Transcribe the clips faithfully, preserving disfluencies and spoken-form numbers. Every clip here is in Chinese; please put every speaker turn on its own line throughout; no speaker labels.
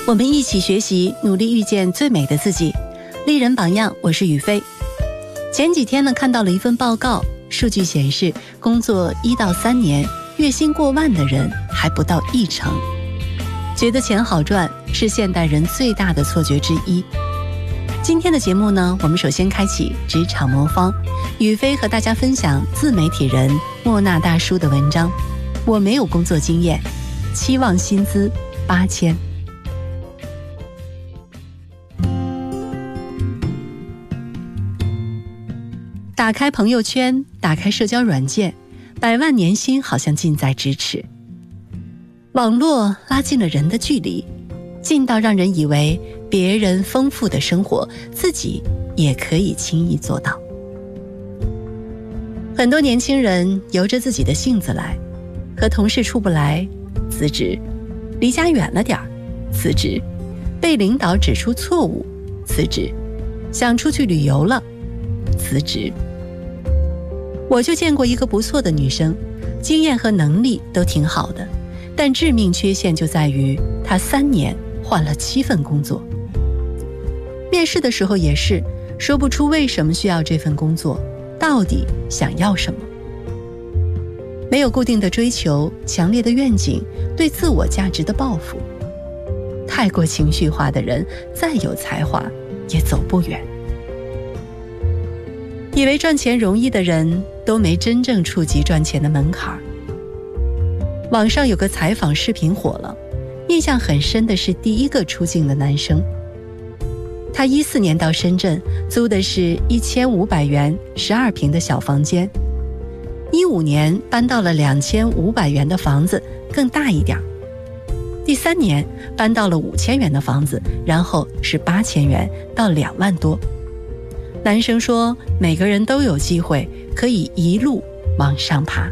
我们一起学习，努力遇见最美的自己。丽人榜样，我是雨飞。前几天呢，看到了一份报告，数据显示，工作一到三年，月薪过万的人还不到一成。觉得钱好赚是现代人最大的错觉之一。今天的节目呢，我们首先开启职场魔方，雨飞和大家分享自媒体人莫纳大叔的文章。我没有工作经验，期望薪资八千。打开朋友圈，打开社交软件，百万年薪好像近在咫尺。网络拉近了人的距离，近到让人以为别人丰富的生活，自己也可以轻易做到。很多年轻人由着自己的性子来，和同事处不来，辞职；离家远了点儿，辞职；被领导指出错误，辞职；想出去旅游了，辞职。我就见过一个不错的女生，经验和能力都挺好的，但致命缺陷就在于她三年换了七份工作。面试的时候也是说不出为什么需要这份工作，到底想要什么。没有固定的追求，强烈的愿景，对自我价值的抱负。太过情绪化的人，再有才华也走不远。以为赚钱容易的人，都没真正触及赚钱的门槛。网上有个采访视频火了，印象很深的是第一个出镜的男生。他一四年到深圳，租的是一千五百元十二平的小房间，一五年搬到了两千五百元的房子，更大一点。第三年搬到了五千元的房子，然后是八千元到两万多。男生说，每个人都有机会可以一路往上爬。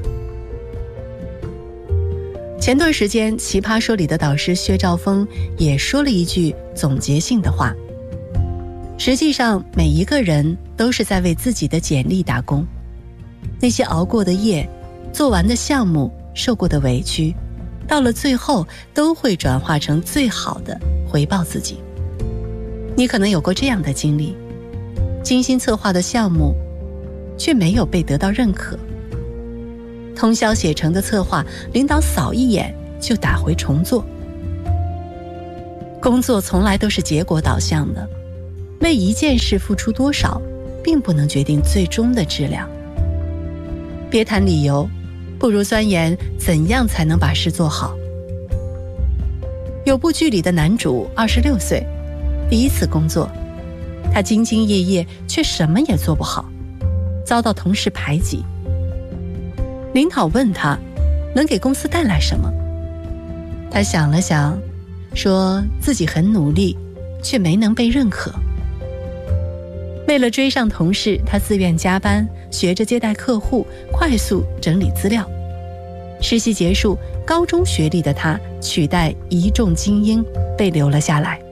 前段时间奇葩说里的导师薛兆丰也说了一句总结性的话，实际上每一个人都是在为自己的简历打工，那些熬过的夜，做完的项目，受过的委屈，到了最后都会转化成最好的回报自己。你可能有过这样的经历，精心策划的项目却没有被得到认可，通宵写成的策划，领导扫一眼就打回重做。工作从来都是结果导向的，为一件事付出多少，并不能决定最终的质量。别谈理由，不如钻研怎样才能把事做好。有部剧里的男主二十六岁，第一次工作，他兢兢业业，却什么也做不好，遭到同事排挤。领导问他能给公司带来什么，他想了想，说自己很努力，却没能被认可。为了追上同事，他自愿加班，学着接待客户，快速整理资料。实习结束，高中学历的他取代一众精英，被留了下来。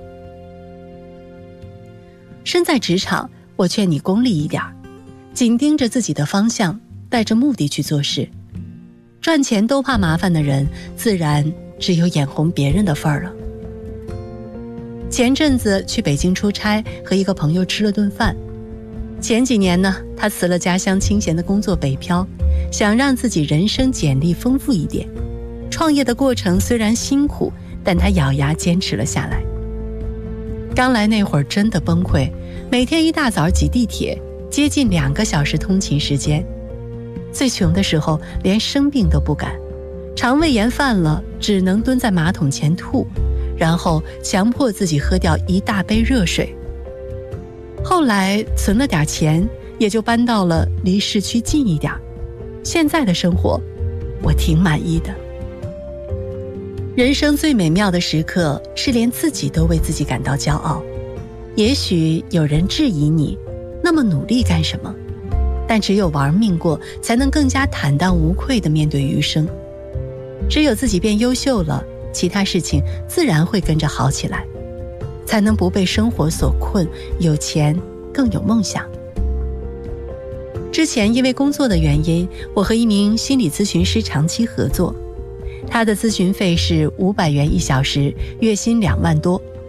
身在职场，我劝你功利一点，紧盯着自己的方向，带着目的去做事。赚钱都怕麻烦的人，自然只有眼红别人的份儿了。前阵子去北京出差，和一个朋友吃了顿饭。前几年呢，他辞了家乡清闲的工作北漂，想让自己人生简历丰富一点。创业的过程虽然辛苦，但他咬牙坚持了下来。刚来那会儿真的崩溃，每天一大早挤地铁，接近两个小时通勤时间。最穷的时候连生病都不敢，肠胃炎犯了只能蹲在马桶前吐，然后强迫自己喝掉一大杯热水。后来存了点钱，也就搬到了离市区近一点。现在的生活我挺满意的。人生最美妙的时刻是连自己都为自己感到骄傲。也许有人质疑你，那么努力干什么？但只有玩命过，才能更加坦荡无愧地面对余生。只有自己变优秀了，其他事情自然会跟着好起来，才能不被生活所困，有钱更有梦想。之前因为工作的原因，我和一名心理咨询师长期合作，他的咨询费是五百元一小时，月薪两万多。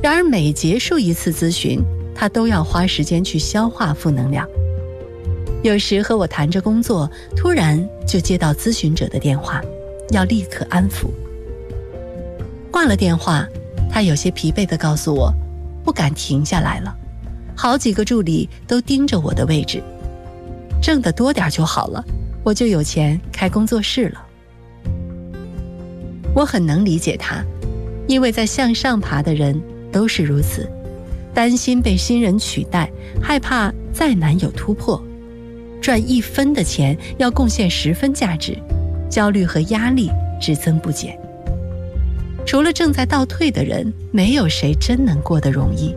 然而每结束一次咨询，他都要花时间去消化负能量。有时和我谈着工作，突然就接到咨询者的电话，要立刻安抚。挂了电话，他有些疲惫地告诉我，不敢停下来了，好几个助理都盯着我的位置，挣得多点就好了，我就有钱开工作室了。我很能理解他，因为在向上爬的人都是如此，担心被新人取代，害怕再难有突破，赚一分的钱要贡献十分价值，焦虑和压力只增不减。除了正在倒退的人，没有谁真能过得容易。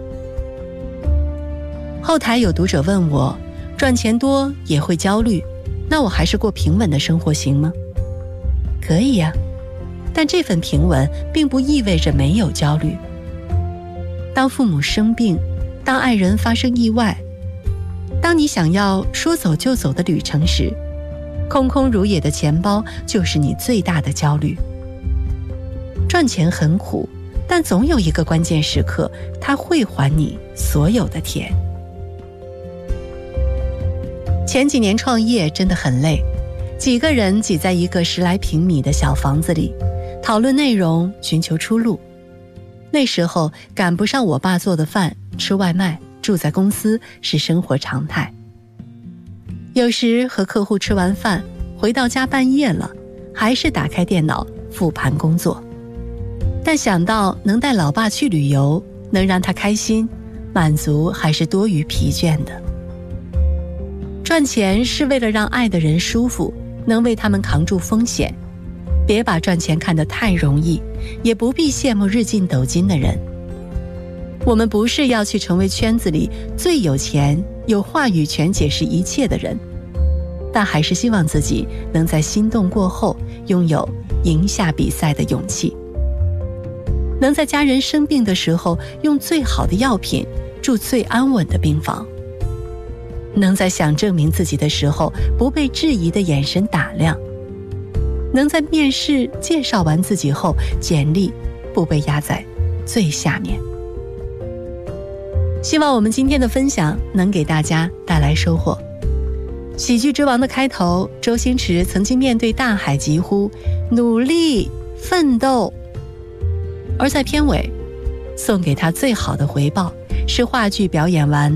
后台有读者问我，赚钱多也会焦虑，那我还是过平稳的生活行吗？可以呀，但这份平稳并不意味着没有焦虑。当父母生病，当爱人发生意外，当你想要说走就走的旅程时，空空如也的钱包就是你最大的焦虑。赚钱很苦，但总有一个关键时刻，它会还你所有的甜。前几年创业真的很累，几个人挤在一个十来平米的小房子里，讨论内容，寻求出路。那时候赶不上我爸做的饭，吃外卖，住在公司是生活常态。有时和客户吃完饭，回到家半夜了，还是打开电脑复盘工作。但想到能带老爸去旅游，能让他开心，满足还是多于疲倦的。赚钱是为了让爱的人舒服，能为他们扛住风险。别把赚钱看得太容易，也不必羡慕日进斗金的人。我们不是要去成为圈子里最有钱、有话语权解释一切的人，但还是希望自己能在心动过后拥有赢下比赛的勇气，能在家人生病的时候用最好的药品住最安稳的病房，能在想证明自己的时候不被质疑的眼神打量，能在面试介绍完自己后简历不被压在最下面。希望我们今天的分享能给大家带来收获。喜剧之王的开头，周星驰曾经面对大海疾呼努力奋斗，而在片尾送给他最好的回报是话剧表演完